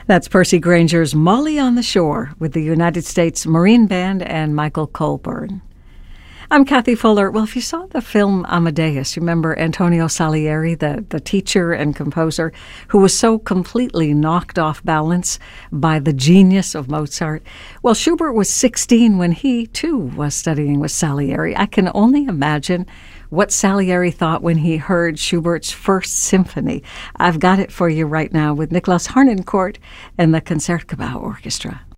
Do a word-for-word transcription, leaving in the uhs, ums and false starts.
That's Percy Granger's Molly on the Shore with the United States Marine Band and Michael Colburn. I'm Kathy Fuller. Well, if you saw the film Amadeus, you remember Antonio Salieri, the, the teacher and composer who was so completely knocked off balance by the genius of Mozart. Well, Schubert was sixteen when he, too, was studying with Salieri. I can only imagine what Salieri thought when he heard Schubert's First Symphony. I've got it for you right now with Niklas Harnoncourt and the Concertgebouw Orchestra.